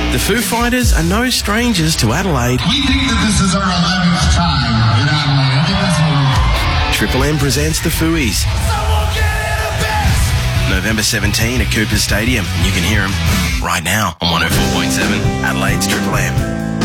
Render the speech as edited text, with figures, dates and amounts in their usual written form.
The Foo Fighters are no strangers to Adelaide. We think that this is our 11th time in Adelaide. I think that's what Triple M presents the Fooies. November 17 at Coopers Stadium. You can hear them right now on 104.7 Adelaide's Triple M.